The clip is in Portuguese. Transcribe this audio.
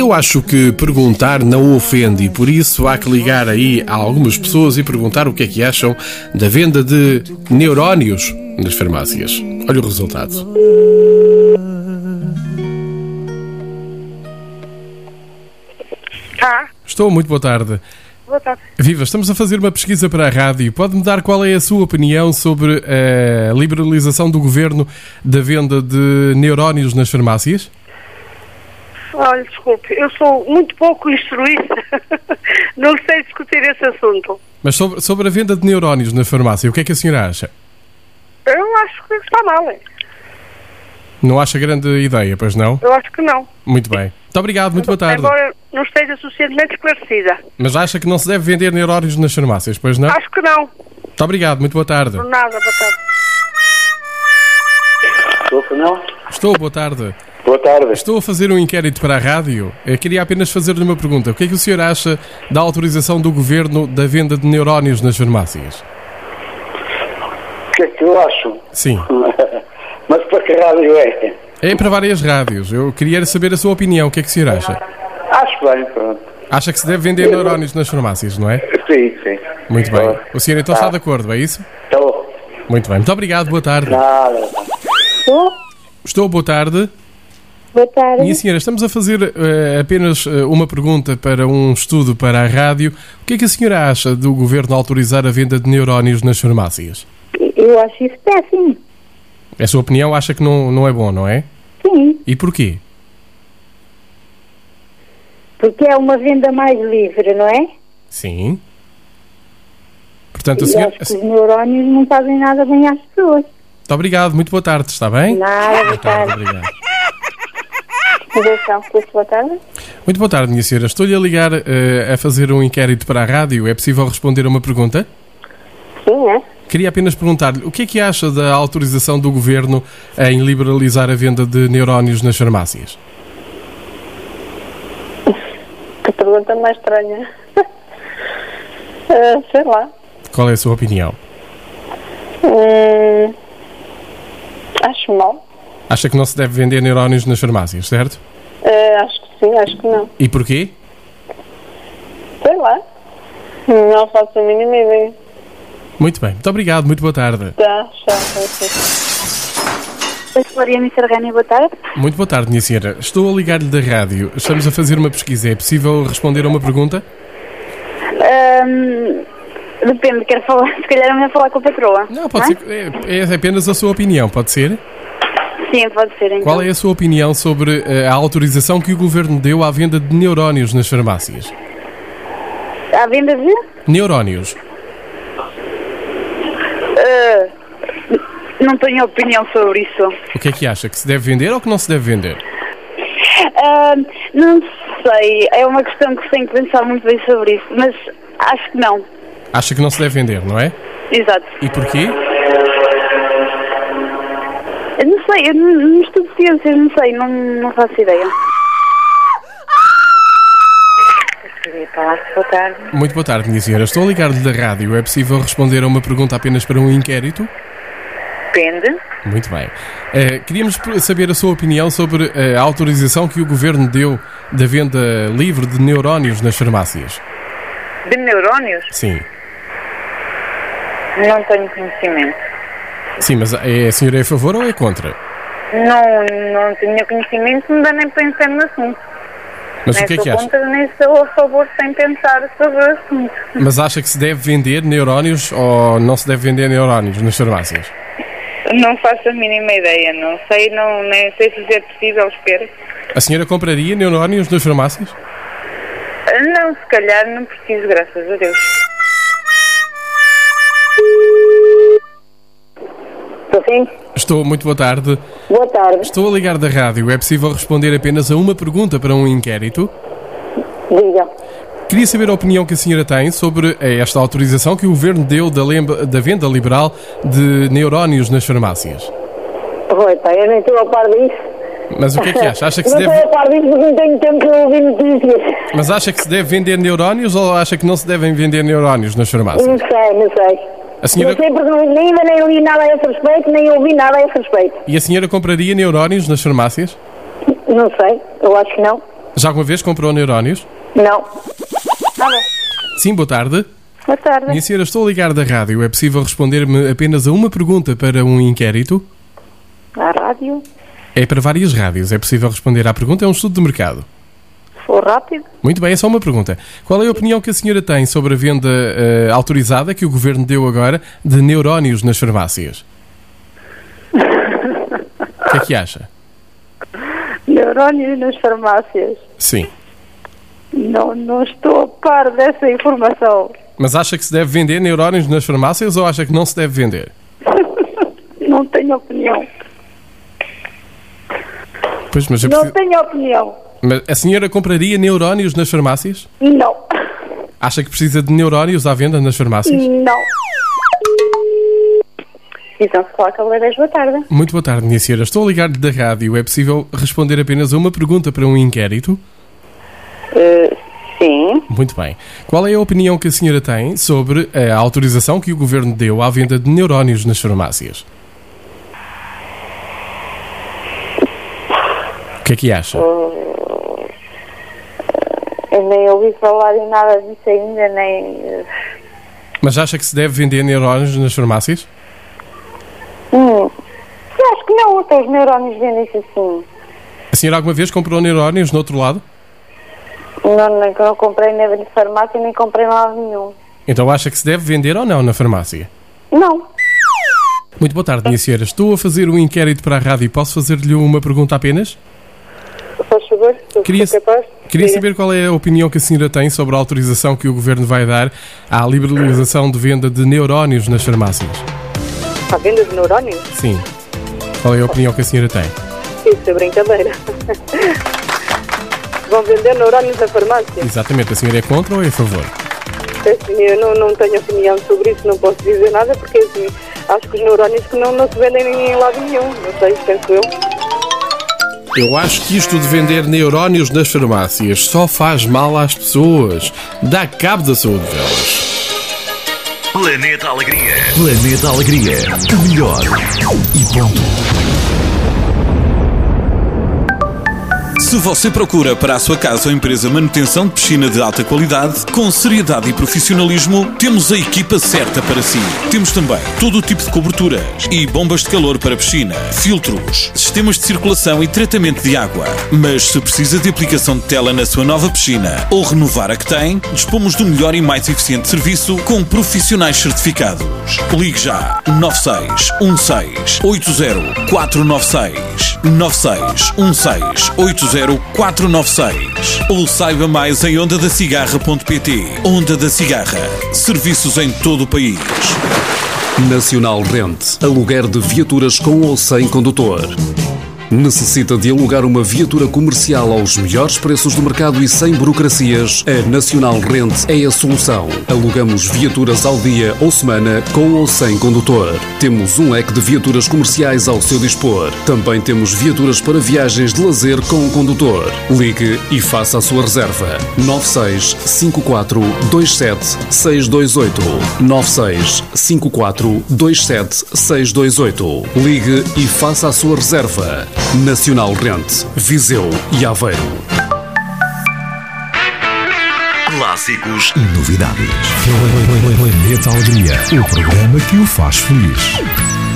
Eu acho que perguntar não ofende e por isso há que ligar aí a algumas pessoas e perguntar o que é que acham da venda de neurónios nas farmácias. Olha o resultado. Estou, muito boa tarde. Boa tarde. Viva, estamos a fazer uma pesquisa para a rádio. Pode-me dar qual é a sua opinião sobre a liberalização do governo da venda de neurónios nas farmácias? Olha, desculpe, eu sou muito pouco instruída. Não sei discutir esse assunto. Mas sobre a venda de neurónios na farmácia, o que é que a senhora acha? Eu acho que está mal. Não acha grande ideia, pois não? Eu acho que não. Muito bem. Muito obrigado, muito boa tarde. Embora não esteja suficientemente esclarecida. Mas acha que não se deve vender neurónios nas farmácias, pois não? Acho que não. Muito obrigado, muito boa tarde. Por nada, boa tarde. Estou, boa tarde. Boa tarde. Estou a fazer um inquérito para a rádio. Eu queria apenas fazer-lhe uma pergunta. O que é que o senhor acha da autorização do governo da venda de neurónios nas farmácias? O que é que eu acho? Sim. Mas para que rádio é? É para várias rádios. Eu queria saber a sua opinião. O que é que o senhor acha? Acho bem, pronto. Acha que se deve vender neurónios nas farmácias, não é? Sim, sim. Muito bem. O senhor então está de acordo, é isso? Estou. Muito bem. Muito obrigado. Boa tarde. Nada. Estou, boa tarde. Boa tarde. Minha senhora, estamos a fazer apenas uma pergunta para um estudo para a rádio. O que é que a senhora acha do governo autorizar a venda de neurónios nas farmácias? Eu acho isso péssimo. É a sua opinião? Acha que não é bom, não é? Sim, E porquê? porque é uma venda mais livre, não é? Sim. Portanto, a Eu senhora... acho que os neurónios não fazem nada bem às pessoas. Muito obrigado, muito boa tarde, está bem? Nada, boa tarde. Obrigado. Boa tarde. Muito boa tarde, minha senhora. Estou-lhe a ligar a fazer um inquérito para a rádio. É possível responder a uma pergunta? Sim, é? Queria apenas perguntar-lhe o que é que acha da autorização do governo em liberalizar a venda de neurónios nas farmácias? Que pergunta mais estranha. Sei lá. Qual é a sua opinião? Acho mal. Acha que não se deve vender neurónios nas farmácias, certo? Acho que sim, acho que não. E porquê? Sei lá. Não faço a mínima ideia. Muito bem, muito obrigado, muito boa tarde. Tá, tchau. Floriana Sargani, boa tarde. Muito boa tarde, minha senhora. Estou a ligar-lhe da rádio. Estamos a fazer uma pesquisa. É possível responder a uma pergunta? Depende, quero falar, se calhar é melhor falar com a patroa. Não, pode ser. É apenas a sua opinião, pode ser? Sim, pode ser, então. Qual é a sua opinião sobre a autorização que o governo deu à venda de neurónios nas farmácias? À venda de? Neurónios. Não tenho opinião sobre isso. O que é que acha? Que se deve vender ou que não se deve vender? Não sei, é uma questão que tenho que pensar muito bem sobre isso, mas acho que não. Acha que não se deve vender, não é? Exato. E porquê? Eu não sei, eu não estudo ciências, não sei, não faço ideia. Boa tarde. Muito boa tarde, minha senhora. Estou a ligar-lhe da rádio. É possível responder a uma pergunta apenas para um inquérito? Depende. Muito bem. Queríamos saber a sua opinião sobre a autorização que o governo deu da venda livre de neurónios nas farmácias. De neurónios? Sim. Não tenho conhecimento. Sim, mas a senhora é a favor ou é contra? Não tenho conhecimento, não dá nem pensar no assunto. Mas nem o que é sou que acha? contra, nem sou a favor sem pensar sobre o assunto. Mas acha que se deve vender neurónios ou não se deve vender neurónios nas farmácias? Não faço a mínima ideia, não sei, nem sei se é possível, espero. A senhora compraria neurónios nas farmácias? Não, se calhar não preciso, graças a Deus. Estou sim? Estou, muito boa tarde. Boa tarde. Estou a ligar da rádio. É possível responder apenas a uma pergunta para um inquérito? Diga. Queria saber a opinião que a senhora tem sobre esta autorização que o governo deu da venda liberal de neurónios nas farmácias. Oi, pá, eu nem estou a par disso. Mas o que é que acha? Acha que se Não deve... estou a par disso porque não tenho tempo de ouvir notícias. Mas acha que se deve vender neurónios ou acha que não se devem vender neurónios nas farmácias? Não sei. A senhora... Não sei porque ainda nem li nada a esse respeito, nem ouvi nada a esse respeito. E a senhora compraria neurónios nas farmácias? Não sei, eu acho que não. Já alguma vez comprou neurónios? Não. Alô? Sim, boa tarde. Boa tarde. Minha senhora, estou a ligar da rádio. É possível responder-me apenas a uma pergunta para um inquérito? Na rádio? É para várias rádios. É possível responder à pergunta? É um estudo de mercado. Se for rápido? Muito bem, é só uma pergunta. Qual é a opinião que a senhora tem sobre a venda autorizada que o Governo deu agora de neurónios nas farmácias? O que é que acha? Neurónios nas farmácias? Sim. Não estou a par dessa informação. Mas acha que se deve vender neurónios nas farmácias ou acha que não se deve vender? Não tenho opinião. Pois, mas Não tenho opinião. Mas a senhora compraria neurónios nas farmácias? Não. Acha que precisa de neurónios à venda nas farmácias? Não. Então, se falar Cabeleireiros, boa tarde. Muito boa tarde, minha senhora. Estou a ligar da rádio. É possível responder apenas a uma pergunta para um inquérito? Sim. Muito bem. Qual é a opinião que a senhora tem sobre a autorização que o Governo deu à venda de neurónios nas farmácias? O que é que acha? Eu nem ouvi falar em nada disso ainda, nem... Mas acha que se deve vender neurónios nas farmácias? Eu acho que não, até os neurónios vendem-se assim. A senhora alguma vez comprou neurónios no outro lado? Não comprei nem na farmácia, nem comprei em lado nenhum. Então acha que se deve vender ou não na farmácia? Não. Muito boa tarde, minha senhora. Estou a fazer um inquérito para a rádio e posso fazer-lhe uma pergunta apenas? Faz favor, Queria saber qual é a opinião que a senhora tem sobre a autorização que o Governo vai dar à liberalização de venda de neurónios nas farmácias. A venda de neurónios? Sim. Qual é a opinião que a senhora tem? Isso é brincadeira. Vão vender neurónios na farmácia? Exatamente. A senhora é contra ou é a favor? Assim, eu não tenho opinião sobre isso, não posso dizer nada, porque assim, acho que os neurónios que não se vendem em lado nenhum. Não sei, penso eu. Eu acho que isto de vender neurónios nas farmácias só faz mal às pessoas. Dá cabo da saúde delas. Planeta Alegria. Planeta Alegria. O melhor. E ponto. Se você procura para a sua casa ou empresa manutenção de piscina de alta qualidade, com seriedade e profissionalismo, temos a equipa certa para si. Temos também todo o tipo de coberturas e bombas de calor para piscina, filtros, sistemas de circulação e tratamento de água. Mas se precisa de aplicação de tela na sua nova piscina ou renovar a que tem, dispomos do melhor e mais eficiente serviço com profissionais certificados. Ligue já 9616 80 496 9616 80 496 ou saiba mais em ondadacigarra.pt. Onda da Cigarra. Serviços em todo o país. Nacional Rent. Aluguer de viaturas com ou sem condutor. Necessita de alugar uma viatura comercial aos melhores preços do mercado e sem burocracias? A Nacional Rent é a solução. Alugamos viaturas ao dia ou semana, com ou sem condutor. Temos um leque de viaturas comerciais ao seu dispor. Também temos viaturas para viagens de lazer com o condutor. Ligue e faça a sua reserva. 9654 27 628 9654 27 628. Ligue e faça a sua reserva. Nacional Rent, Viseu e Aveiro. Clássicos e novidades. Planeta Alegria, o programa que o faz feliz.